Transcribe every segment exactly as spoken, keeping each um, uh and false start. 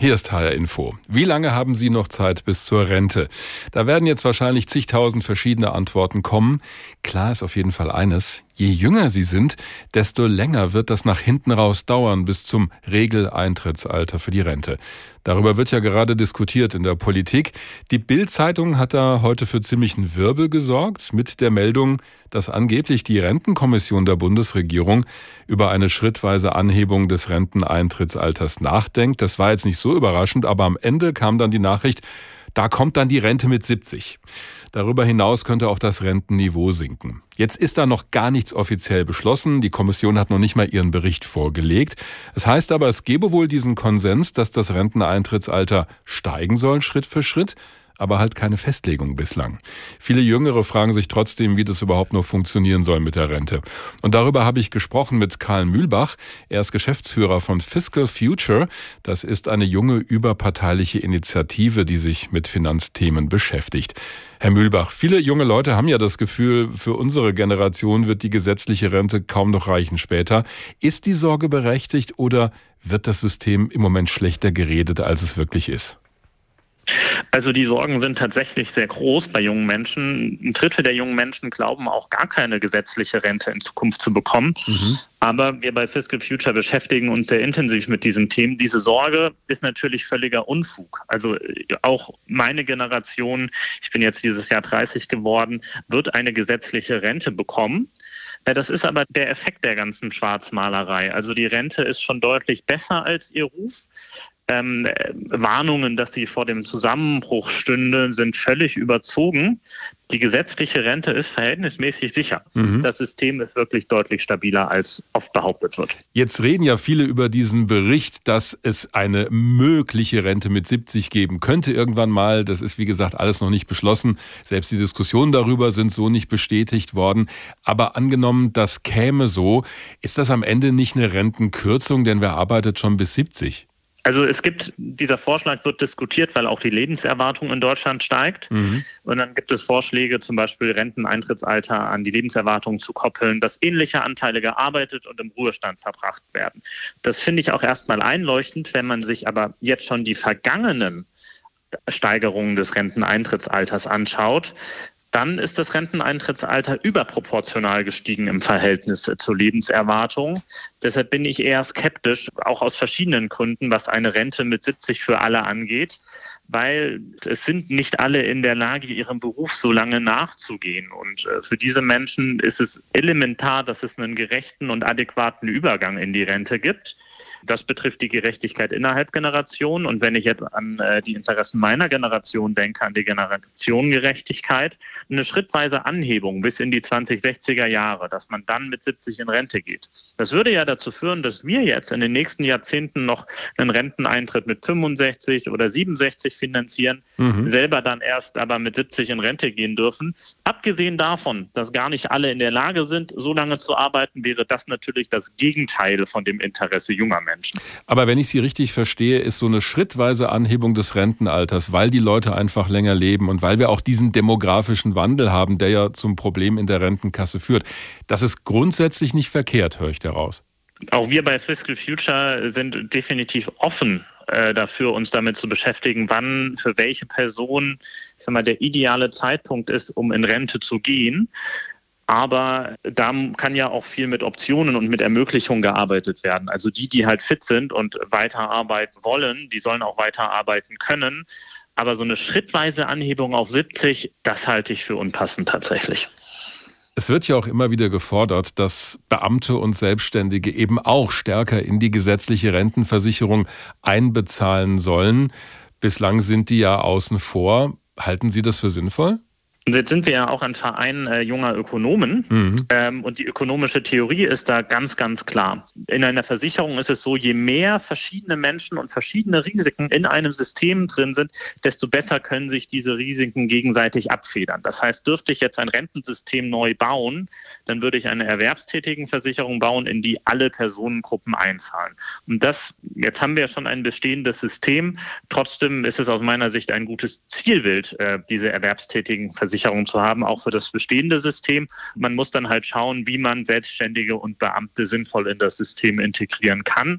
Hier ist H R Info. Wie lange haben Sie noch Zeit bis zur Rente? Da werden jetzt wahrscheinlich zigtausend verschiedene Antworten kommen. Klar ist auf jeden Fall eines: Je jünger Sie sind, desto länger wird das nach hinten raus dauern bis zum Regeleintrittsalter für die Rente. Darüber wird ja gerade diskutiert in der Politik. Die Bild-Zeitung hat da heute für ziemlichen Wirbel gesorgt mit der Meldung, dass angeblich die Rentenkommission der Bundesregierung über eine schrittweise Anhebung des Renteneintrittsalters nachdenkt. Das war jetzt nicht so überraschend, aber am Ende kam dann die Nachricht, da kommt dann die Rente mit siebzig. Darüber hinaus könnte auch das Rentenniveau sinken. Jetzt ist da noch gar nichts offiziell beschlossen. Die Kommission hat noch nicht mal ihren Bericht vorgelegt. Es heißt aber, es gebe wohl diesen Konsens, dass das Renteneintrittsalter steigen soll, Schritt für Schritt, aber halt keine Festlegung bislang. Viele Jüngere fragen sich trotzdem, wie das überhaupt noch funktionieren soll mit der Rente. Und darüber habe ich gesprochen mit Karl Mühlbach. Er ist Geschäftsführer von Fiscal Future. Das ist eine junge überparteiliche Initiative, die sich mit Finanzthemen beschäftigt. Herr Mühlbach, viele junge Leute haben ja das Gefühl, für unsere Generation wird die gesetzliche Rente kaum noch reichen später. Ist die Sorge berechtigt oder wird das System im Moment schlechter geredet, als es wirklich ist? Also die Sorgen sind tatsächlich sehr groß bei jungen Menschen. Ein Drittel der jungen Menschen glauben auch gar keine gesetzliche Rente in Zukunft zu bekommen. Mhm. Aber wir bei Fiscal Future beschäftigen uns sehr intensiv mit diesem Thema. Diese Sorge ist natürlich völliger Unfug. Also auch meine Generation, ich bin jetzt dieses Jahr dreißig geworden, wird eine gesetzliche Rente bekommen. Das ist aber der Effekt der ganzen Schwarzmalerei. Also die Rente ist schon deutlich besser als ihr Ruf. Ähm, Warnungen, dass sie vor dem Zusammenbruch stünde, sind völlig überzogen. Die gesetzliche Rente ist verhältnismäßig sicher. Mhm. Das System ist wirklich deutlich stabiler, als oft behauptet wird. Jetzt reden ja viele über diesen Bericht, dass es eine mögliche Rente mit siebzig geben könnte irgendwann mal. Das ist, wie gesagt, alles noch nicht beschlossen. Selbst die Diskussionen darüber sind so nicht bestätigt worden. Aber angenommen, das käme so, ist das am Ende nicht eine Rentenkürzung? Denn wer arbeitet schon bis siebzig? Also es gibt, dieser Vorschlag wird diskutiert, weil auch die Lebenserwartung in Deutschland steigt. Mhm. Und dann gibt es Vorschläge, zum Beispiel Renteneintrittsalter an die Lebenserwartung zu koppeln, dass ähnliche Anteile gearbeitet und im Ruhestand verbracht werden. Das finde ich auch erstmal einleuchtend, wenn man sich aber jetzt schon die vergangenen Steigerungen des Renteneintrittsalters anschaut. Dann ist das Renteneintrittsalter überproportional gestiegen im Verhältnis zur Lebenserwartung. Deshalb bin ich eher skeptisch, auch aus verschiedenen Gründen, was eine Rente mit siebzig für alle angeht, weil es sind nicht alle in der Lage, ihrem Beruf so lange nachzugehen. Und für diese Menschen ist es elementar, dass es einen gerechten und adäquaten Übergang in die Rente gibt. Das betrifft die Gerechtigkeit innerhalb Generationen. Und wenn ich jetzt an äh, die Interessen meiner Generation denke, an die Generationengerechtigkeit, eine schrittweise Anhebung bis in die zwanzigsechziger Jahre, dass man dann mit siebzig in Rente geht. Das würde ja dazu führen, dass wir jetzt in den nächsten Jahrzehnten noch einen Renteneintritt mit fünfundsechzig oder siebenundsechzig finanzieren, mhm. selber dann erst aber mit siebzig in Rente gehen dürfen. Abgesehen davon, dass gar nicht alle in der Lage sind, so lange zu arbeiten, wäre das natürlich das Gegenteil von dem Interesse junger Menschen. Aber wenn ich Sie richtig verstehe, ist so eine schrittweise Anhebung des Rentenalters, weil die Leute einfach länger leben und weil wir auch diesen demografischen Wandel haben, der ja zum Problem in der Rentenkasse führt. Das ist grundsätzlich nicht verkehrt, höre ich daraus. Auch wir bei Fiscal Future sind definitiv offen äh, dafür, uns damit zu beschäftigen, wann für welche Person, ich sag mal, der ideale Zeitpunkt ist, um in Rente zu gehen. Aber da kann ja auch viel mit Optionen und mit Ermöglichungen gearbeitet werden. Also die, die halt fit sind und weiterarbeiten wollen, die sollen auch weiterarbeiten können. Aber so eine schrittweise Anhebung auf siebzig, das halte ich für unpassend tatsächlich. Es wird ja auch immer wieder gefordert, dass Beamte und Selbstständige eben auch stärker in die gesetzliche Rentenversicherung einbezahlen sollen. Bislang sind die ja außen vor. Halten Sie das für sinnvoll? Und jetzt sind wir ja auch ein Verein äh, junger Ökonomen mhm. ähm, und die ökonomische Theorie ist da ganz, ganz klar. In einer Versicherung ist es so, je mehr verschiedene Menschen und verschiedene Risiken in einem System drin sind, desto besser können sich diese Risiken gegenseitig abfedern. Das heißt, dürfte ich jetzt ein Rentensystem neu bauen, dann würde ich eine Erwerbstätigenversicherung bauen, in die alle Personengruppen einzahlen. Und das, jetzt haben wir schon ein bestehendes System. Trotzdem ist es aus meiner Sicht ein gutes Zielbild, äh, diese Erwerbstätigenversicherung zu haben, auch für das bestehende System. Man muss dann halt schauen, wie man Selbstständige und Beamte sinnvoll in das System integrieren kann.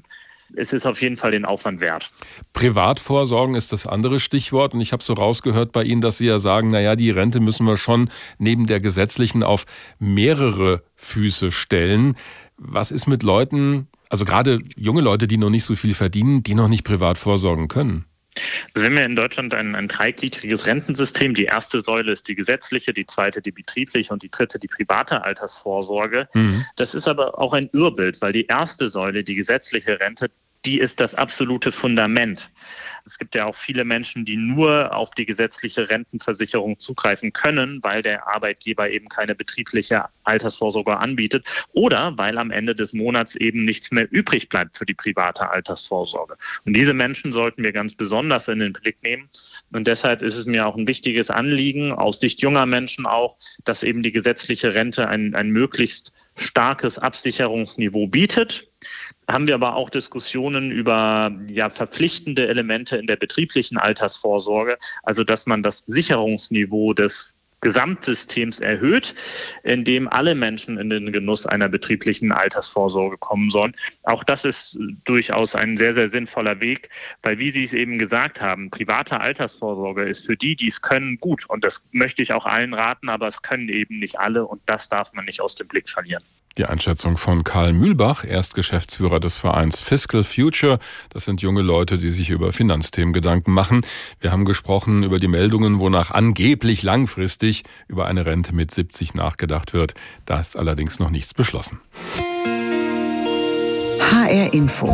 es ist auf jeden Fall den Aufwand wert. Privatvorsorgen ist das andere Stichwort. Und ich habe so rausgehört bei Ihnen, dass Sie ja sagen, naja, die Rente müssen wir schon neben der gesetzlichen auf mehrere Füße stellen. Was ist mit Leuten, also gerade junge Leute, die noch nicht so viel verdienen, die noch nicht privat vorsorgen können? Also wir haben ja in Deutschland ein, ein dreigliedriges Rentensystem. Die erste Säule ist die gesetzliche, die zweite die betriebliche und die dritte die private Altersvorsorge. Mhm. Das ist aber auch ein Irrbild, weil die erste Säule, die gesetzliche Rente, die ist das absolute Fundament. Es gibt ja auch viele Menschen, die nur auf die gesetzliche Rentenversicherung zugreifen können, weil der Arbeitgeber eben keine betriebliche Altersvorsorge anbietet oder weil am Ende des Monats eben nichts mehr übrig bleibt für die private Altersvorsorge. Und diese Menschen sollten wir ganz besonders in den Blick nehmen. Und deshalb ist es mir auch ein wichtiges Anliegen, aus Sicht junger Menschen auch, dass eben die gesetzliche Rente ein, ein möglichst starkes Absicherungsniveau bietet. Haben wir aber auch Diskussionen über ja, verpflichtende Elemente in der betrieblichen Altersvorsorge, also dass man das Sicherungsniveau des Gesamtsystems erhöht, indem alle Menschen in den Genuss einer betrieblichen Altersvorsorge kommen sollen. Auch das ist durchaus ein sehr, sehr sinnvoller Weg, weil, wie Sie es eben gesagt haben, private Altersvorsorge ist für die, die es können, gut. Und das möchte ich auch allen raten, aber es können eben nicht alle und das darf man nicht aus dem Blick verlieren. Die Einschätzung von Karl Mühlbach, er ist Geschäftsführer des Vereins Fiscal Future. Das sind junge Leute, die sich über Finanzthemen Gedanken machen. Wir haben gesprochen über die Meldungen, wonach angeblich langfristig über eine Rente mit siebzig nachgedacht wird. Da ist allerdings noch nichts beschlossen. H R Info.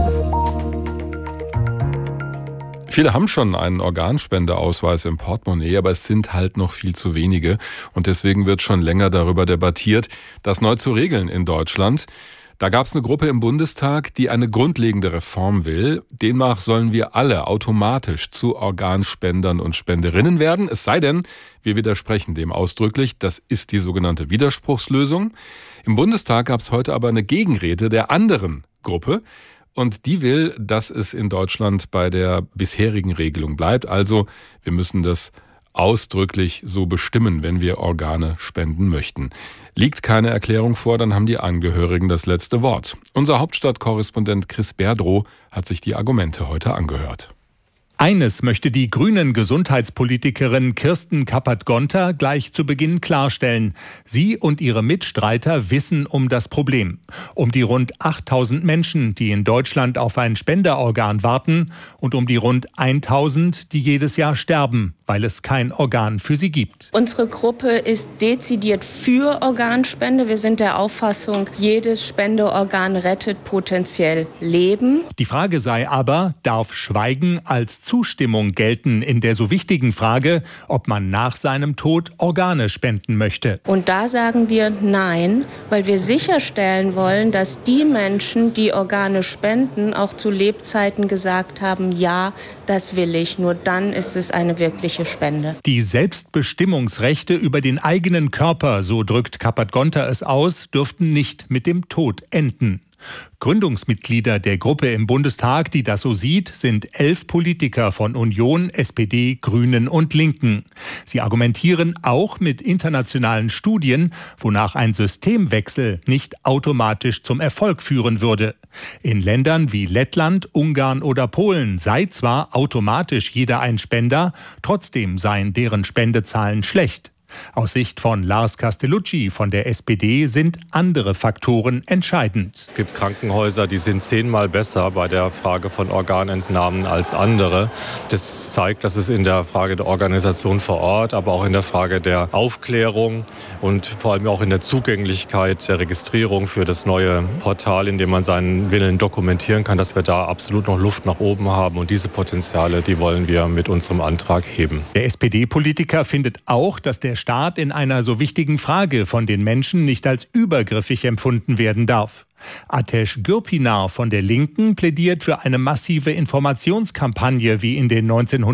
Viele haben schon einen Organspendeausweis im Portemonnaie, aber es sind halt noch viel zu wenige. Und deswegen wird schon länger darüber debattiert, das neu zu regeln in Deutschland. Da gab es eine Gruppe im Bundestag, die eine grundlegende Reform will. Demnach sollen wir alle automatisch zu Organspendern und Spenderinnen werden. Es sei denn, wir widersprechen dem ausdrücklich. Das ist die sogenannte Widerspruchslösung. Im Bundestag gab es heute aber eine Gegenrede der anderen Gruppe. Und die will, dass es in Deutschland bei der bisherigen Regelung bleibt. Also wir müssen das ausdrücklich so bestimmen, wenn wir Organe spenden möchten. Liegt keine Erklärung vor, dann haben die Angehörigen das letzte Wort. Unser Hauptstadtkorrespondent Chris Berdrow hat sich die Argumente heute angehört. Eines möchte die Grünen-Gesundheitspolitikerin Kirsten Kappert-Gonter gleich zu Beginn klarstellen. Sie und ihre Mitstreiter wissen um das Problem. Um die rund achttausend Menschen, die in Deutschland auf ein Spenderorgan warten und um die rund tausend, die jedes Jahr sterben, weil es kein Organ für sie gibt. Unsere Gruppe ist dezidiert für Organspende. Wir sind der Auffassung, jedes Spendeorgan rettet potenziell Leben. Die Frage sei aber, darf Schweigen als Zustimmung gelten in der so wichtigen Frage, ob man nach seinem Tod Organe spenden möchte? Und da sagen wir nein, weil wir sicherstellen wollen, dass die Menschen, die Organe spenden, auch zu Lebzeiten gesagt haben, ja, das will ich. Nur dann ist es eine wirkliche Spende. Die Selbstbestimmungsrechte über den eigenen Körper, so drückt Kappert-Gonter es aus, dürften nicht mit dem Tod enden. Gründungsmitglieder der Gruppe im Bundestag, die das so sieht, sind elf Politiker von Union, S P D, Grünen und Linken. Sie argumentieren auch mit internationalen Studien, wonach ein Systemwechsel nicht automatisch zum Erfolg führen würde. In Ländern wie Lettland, Ungarn oder Polen sei zwar automatisch jeder ein Spender, trotzdem seien deren Spendezahlen schlecht. Aus Sicht von Lars Castellucci von der S P D sind andere Faktoren entscheidend. Es gibt Krankenhäuser, die sind zehnmal besser bei der Frage von Organentnahmen als andere. Das zeigt, dass es in der Frage der Organisation vor Ort, aber auch in der Frage der Aufklärung und vor allem auch in der Zugänglichkeit der Registrierung für das neue Portal, in dem man seinen Willen dokumentieren kann, dass wir da absolut noch Luft nach oben haben. Und diese Potenziale, die wollen wir mit unserem Antrag heben. Der S P D-Politiker findet auch, dass der Staat in einer so wichtigen Frage von den Menschen nicht als übergriffig empfunden werden darf. Atesh Gürpinar von der Linken plädiert für eine massive Informationskampagne wie in den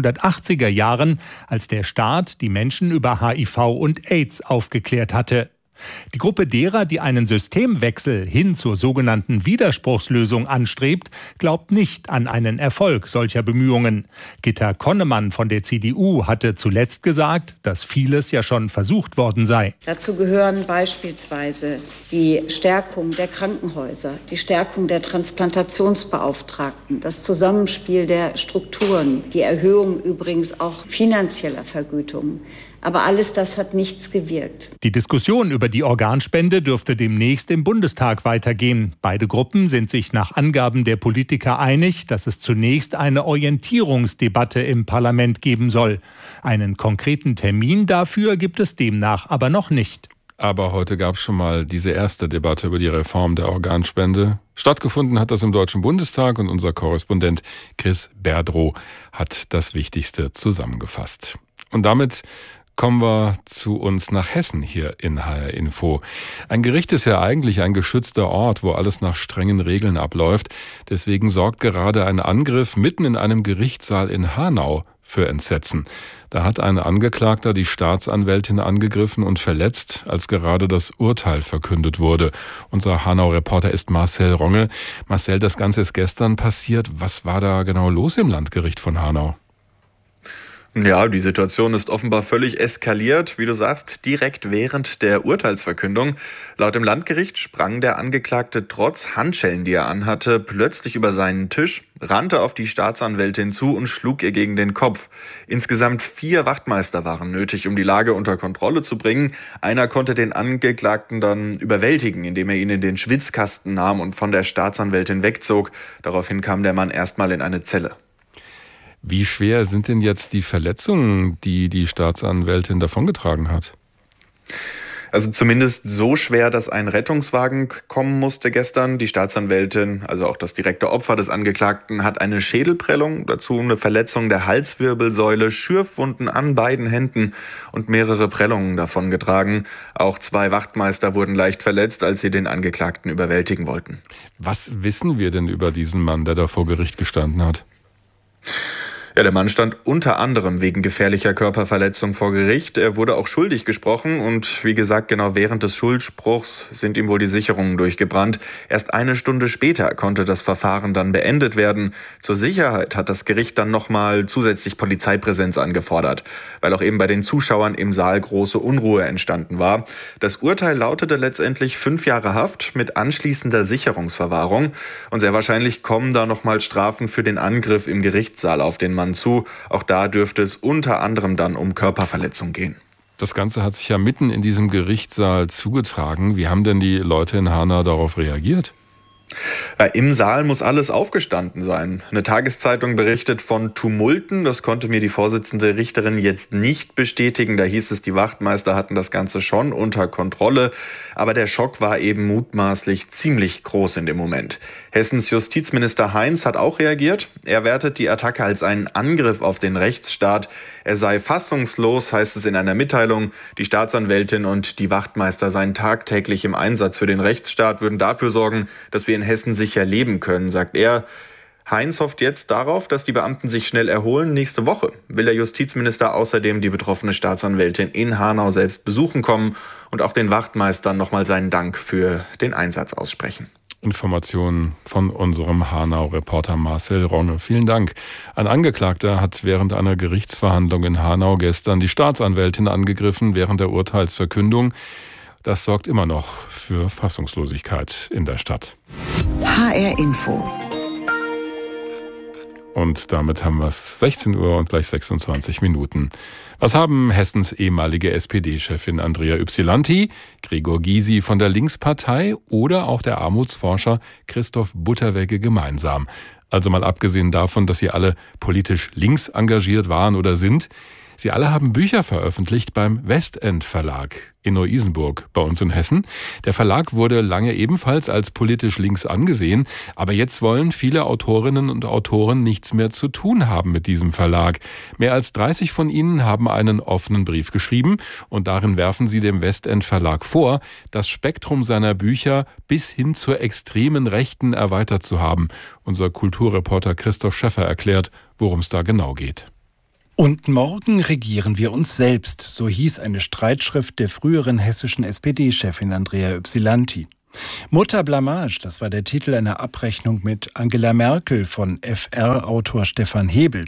neunzehnhundertachtziger Jahren, als der Staat die Menschen über H I V und AIDS aufgeklärt hatte. Die Gruppe derer, die einen Systemwechsel hin zur sogenannten Widerspruchslösung anstrebt, glaubt nicht an einen Erfolg solcher Bemühungen. Gitta Konnemann von der C D U hatte zuletzt gesagt, dass vieles ja schon versucht worden sei. Dazu gehören beispielsweise die Stärkung der Krankenhäuser, die Stärkung der Transplantationsbeauftragten, das Zusammenspiel der Strukturen, die Erhöhung übrigens auch finanzieller Vergütungen. Aber alles das hat nichts gewirkt. Die Diskussion über die Organspende dürfte demnächst im Bundestag weitergehen. Beide Gruppen sind sich nach Angaben der Politiker einig, dass es zunächst eine Orientierungsdebatte im Parlament geben soll. Einen konkreten Termin dafür gibt es demnach aber noch nicht. Aber heute gab es schon mal diese erste Debatte über die Reform der Organspende. Stattgefunden hat das im Deutschen Bundestag und unser Korrespondent Chris Berdrow hat das Wichtigste zusammengefasst. Und damit kommen wir zu uns nach Hessen hier in H R Info. Ein Gericht ist ja eigentlich ein geschützter Ort, wo alles nach strengen Regeln abläuft. Deswegen sorgt gerade ein Angriff mitten in einem Gerichtssaal in Hanau für Entsetzen. Da hat ein Angeklagter die Staatsanwältin angegriffen und verletzt, als gerade das Urteil verkündet wurde. Unser Hanau-Reporter ist Marcel Ronge. Marcel, das Ganze ist gestern passiert. Was war da genau los im Landgericht von Hanau? Ja, die Situation ist offenbar völlig eskaliert, wie du sagst, direkt während der Urteilsverkündung. Laut dem Landgericht sprang der Angeklagte trotz Handschellen, die er anhatte, plötzlich über seinen Tisch, rannte auf die Staatsanwältin zu und schlug ihr gegen den Kopf. Insgesamt vier Wachtmeister waren nötig, um die Lage unter Kontrolle zu bringen. Einer konnte den Angeklagten dann überwältigen, indem er ihn in den Schwitzkasten nahm und von der Staatsanwältin wegzog. Daraufhin kam der Mann erstmal in eine Zelle. Wie schwer sind denn jetzt die Verletzungen, die die Staatsanwältin davongetragen hat? Also zumindest so schwer, dass ein Rettungswagen kommen musste gestern. Die Staatsanwältin, also auch das direkte Opfer des Angeklagten, hat eine Schädelprellung, dazu eine Verletzung der Halswirbelsäule, Schürfwunden an beiden Händen und mehrere Prellungen davongetragen. Auch zwei Wachtmeister wurden leicht verletzt, als sie den Angeklagten überwältigen wollten. Was wissen wir denn über diesen Mann, der da vor Gericht gestanden hat? Ja, der Mann stand unter anderem wegen gefährlicher Körperverletzung vor Gericht. Er wurde auch schuldig gesprochen und wie gesagt, genau während des Schuldspruchs sind ihm wohl die Sicherungen durchgebrannt. Erst eine Stunde später konnte das Verfahren dann beendet werden. Zur Sicherheit hat das Gericht dann nochmal zusätzlich Polizeipräsenz angefordert, weil auch eben bei den Zuschauern im Saal große Unruhe entstanden war. Das Urteil lautete letztendlich fünf Jahre Haft mit anschließender Sicherungsverwahrung und sehr wahrscheinlich kommen da nochmal Strafen für den Angriff im Gerichtssaal auf den Mann zu. Auch da dürfte es unter anderem dann um Körperverletzung gehen. Das Ganze hat sich ja mitten in diesem Gerichtssaal zugetragen. Wie haben denn die Leute in Hanau darauf reagiert? Im Saal muss alles aufgestanden sein. Eine Tageszeitung berichtet von Tumulten. Das konnte mir die Vorsitzende Richterin jetzt nicht bestätigen. Da hieß es, die Wachtmeister hatten das Ganze schon unter Kontrolle. Aber der Schock war eben mutmaßlich ziemlich groß in dem Moment. Hessens Justizminister Heinz hat auch reagiert. Er wertet die Attacke als einen Angriff auf den Rechtsstaat. Er sei fassungslos, heißt es in einer Mitteilung. Die Staatsanwältin und die Wachtmeister seien tagtäglich im Einsatz für den Rechtsstaat, würden dafür sorgen, dass wir in Hessen sicher leben können, sagt er. Heinz hofft jetzt darauf, dass die Beamten sich schnell erholen. Nächste Woche will der Justizminister außerdem die betroffene Staatsanwältin in Hanau selbst besuchen kommen und auch den Wachtmeistern nochmal seinen Dank für den Einsatz aussprechen. Informationen von unserem Hanau-Reporter Marcel Ronge. Vielen Dank. Ein Angeklagter hat während einer Gerichtsverhandlung in Hanau gestern die Staatsanwältin angegriffen während der Urteilsverkündung. Das sorgt immer noch für Fassungslosigkeit in der Stadt. H R Info. Und damit haben wir es sechzehn Uhr und gleich sechsundzwanzig Minuten. Was haben Hessens ehemalige S P D-Chefin Andrea Ypsilanti, Gregor Gysi von der Linkspartei oder auch der Armutsforscher Christoph Butterwegge gemeinsam? Also mal abgesehen davon, dass sie alle politisch links engagiert waren oder sind. Sie alle haben Bücher veröffentlicht beim Westend Verlag in Neu-Isenburg bei uns in Hessen. Der Verlag wurde lange ebenfalls als politisch links angesehen, aber jetzt wollen viele Autorinnen und Autoren nichts mehr zu tun haben mit diesem Verlag. Mehr als dreißig von ihnen haben einen offenen Brief geschrieben und darin werfen sie dem Westend Verlag vor, das Spektrum seiner Bücher bis hin zur extremen Rechten erweitert zu haben. Unser Kulturreporter Christoph Schäffer erklärt, worum es da genau geht. Und morgen regieren wir uns selbst, so hieß eine Streitschrift der früheren hessischen S P D-Chefin Andrea Ypsilanti. Mutterblamage, das war der Titel einer Abrechnung mit Angela Merkel von F R-Autor Stefan Hebel.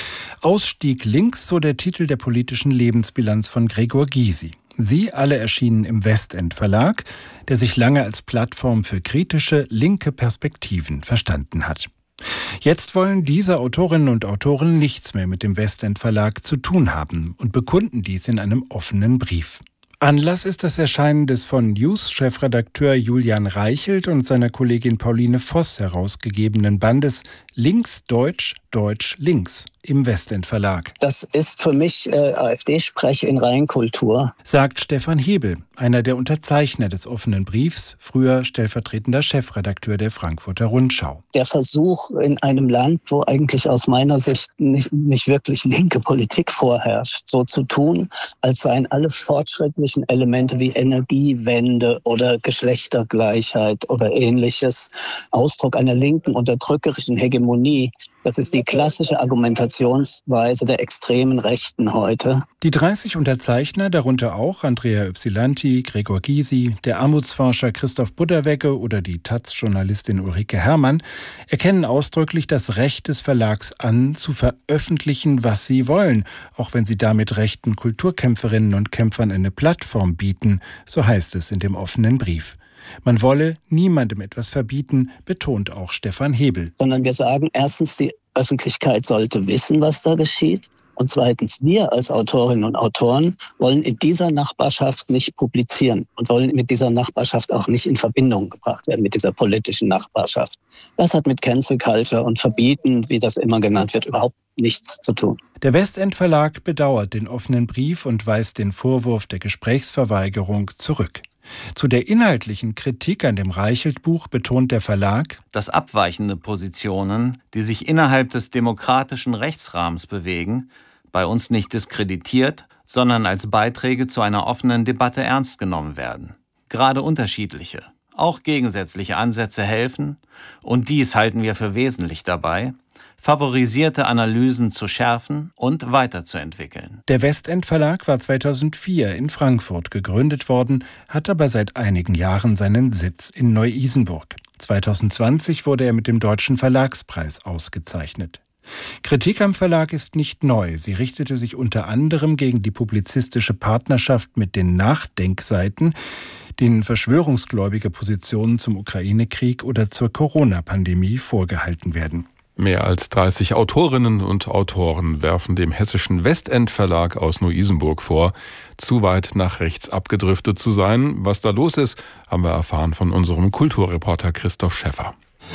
Ausstieg links, so der Titel der politischen Lebensbilanz von Gregor Gysi. Sie alle erschienen im Westend Verlag, der sich lange als Plattform für kritische, linke Perspektiven verstanden hat. Jetzt wollen diese Autorinnen und Autoren nichts mehr mit dem Westend Verlag zu tun haben und bekunden dies in einem offenen Brief. Anlass ist das Erscheinen des von News-Chefredakteur Julian Reichelt und seiner Kollegin Pauline Voss herausgegebenen Bandes Links, Deutsch, Deutsch, Links im Westend Verlag. Das ist für mich äh, AfD-Sprech in Reinkultur, sagt Stefan Hebel, einer der Unterzeichner des offenen Briefs, früher stellvertretender Chefredakteur der Frankfurter Rundschau. Der Versuch in einem Land, wo eigentlich aus meiner Sicht nicht, nicht wirklich linke Politik vorherrscht, so zu tun, als seien alle fortschrittlichen Elemente wie Energiewende oder Geschlechtergleichheit oder ähnliches Ausdruck einer linken unterdrückerischen Hegemonie. Das ist die klassische Argumentationsweise der extremen Rechten heute. Die dreißig Unterzeichner, darunter auch Andrea Ypsilanti, Gregor Gysi, der Armutsforscher Christoph Budderwegge oder die Taz-Journalistin Ulrike Herrmann, erkennen ausdrücklich das Recht des Verlags an, zu veröffentlichen, was sie wollen, auch wenn sie damit rechten Kulturkämpferinnen und Kämpfern eine Plattform bieten, so heißt es in dem offenen Brief. Man wolle niemandem etwas verbieten, betont auch Stefan Hebel. Sondern wir sagen, erstens, die Öffentlichkeit sollte wissen, was da geschieht. Und zweitens, wir als Autorinnen und Autoren wollen in dieser Nachbarschaft nicht publizieren und wollen mit dieser Nachbarschaft auch nicht in Verbindung gebracht werden, mit dieser politischen Nachbarschaft. Das hat mit Cancel Culture und Verbieten, wie das immer genannt wird, überhaupt nichts zu tun. Der Westend Verlag bedauert den offenen Brief und weist den Vorwurf der Gesprächsverweigerung zurück. Zu der inhaltlichen Kritik an dem Reichelt-Buch betont der Verlag, dass abweichende Positionen, die sich innerhalb des demokratischen Rechtsrahmens bewegen, bei uns nicht diskreditiert, sondern als Beiträge zu einer offenen Debatte ernst genommen werden. Gerade unterschiedliche, auch gegensätzliche Ansätze helfen, und dies halten wir für wesentlich dabei, favorisierte Analysen zu schärfen und weiterzuentwickeln. Der Westend Verlag war zweitausendvier in Frankfurt gegründet worden, hat aber seit einigen Jahren seinen Sitz in Neu-Isenburg. zweitausendzwanzig wurde er mit dem Deutschen Verlagspreis ausgezeichnet. Kritik am Verlag ist nicht neu. Sie richtete sich unter anderem gegen die publizistische Partnerschaft mit den Nachdenkseiten, denen verschwörungsgläubige Positionen zum Ukraine-Krieg oder zur Corona-Pandemie vorgehalten werden. Mehr als dreißig Autorinnen und Autoren werfen dem hessischen Westend Verlag aus Neu-Isenburg vor, zu weit nach rechts abgedriftet zu sein. Was da los ist, haben wir erfahren von unserem Kulturreporter Christoph Schäffer.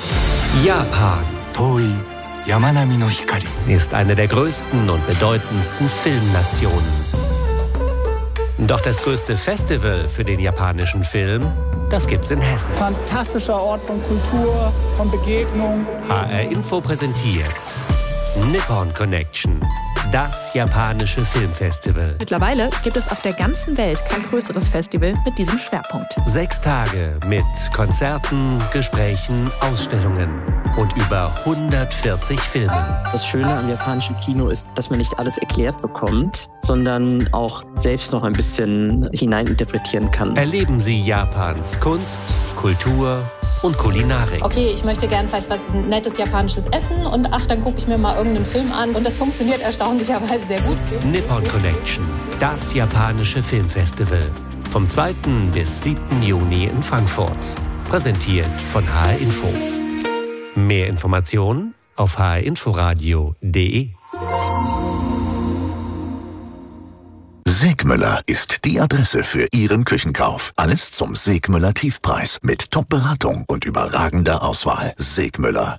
Japan ist eine der größten und bedeutendsten Filmnationen. Doch das größte Festival für den japanischen Film, das gibt's in Hessen. Fantastischer Ort von Kultur, von Begegnung. H R Info präsentiert Nippon Connection, das japanische Filmfestival. Mittlerweile gibt es auf der ganzen Welt kein größeres Festival mit diesem Schwerpunkt. Sechs Tage mit Konzerten, Gesprächen, Ausstellungen und über hundertvierzig Filmen. Das Schöne am japanischen Kino ist, dass man nicht alles erklärt bekommt, sondern auch selbst noch ein bisschen hineininterpretieren kann. Erleben Sie Japans Kunst, Kultur und Kulinarik. Okay, ich möchte gerne vielleicht was nettes japanisches essen und ach, dann gucke ich mir mal irgendeinen Film an und das funktioniert erstaunlicherweise sehr gut. Nippon Connection, das japanische Filmfestival. Vom zweiten bis siebten Juni in Frankfurt. Präsentiert von H R Info. Mehr Informationen auf h r inforadio punkt d e. Segmüller ist die Adresse für Ihren Küchenkauf. Alles zum Segmüller Tiefpreis mit Top-Beratung und überragender Auswahl. Segmüller.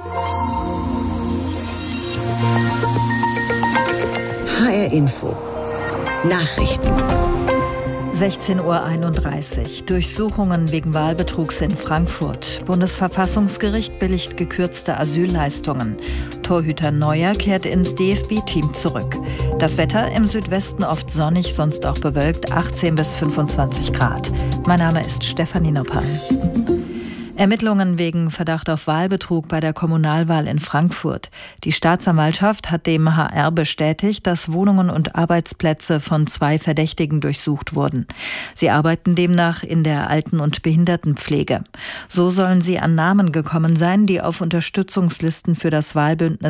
H R Info. Nachrichten. sechzehn Uhr einunddreißig. Durchsuchungen wegen Wahlbetrugs in Frankfurt. Bundesverfassungsgericht billigt gekürzte Asylleistungen. Torhüter Neuer kehrt ins D F B-Team zurück. Das Wetter im Südwesten oft sonnig, sonst auch bewölkt, achtzehn bis fünfundzwanzig Grad. Mein Name ist Stefanie Noppal. Ermittlungen wegen Verdacht auf Wahlbetrug bei der Kommunalwahl in Frankfurt. Die Staatsanwaltschaft hat dem H R bestätigt, dass Wohnungen und Arbeitsplätze von zwei Verdächtigen durchsucht wurden. Sie arbeiten demnach in der Alten- und Behindertenpflege. So sollen sie an Namen gekommen sein, die auf Unterstützungslisten für das Wahlbündnis